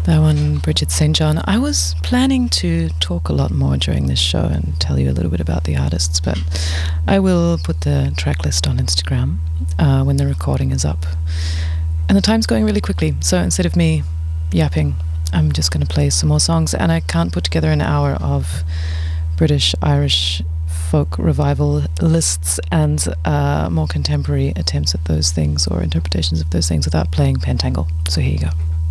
That one, Bridget St. John. I was planning to talk a lot more during this show and tell you a little bit about the artists, but I will put the track list on Instagram when the recording is up. And the time's going really quickly, so instead of me yapping, I'm just going to play some more songs, and I can't put together an hour of British, Irish folk revival lists and more contemporary attempts at those things or interpretations of those things without playing Pentangle. So here you go.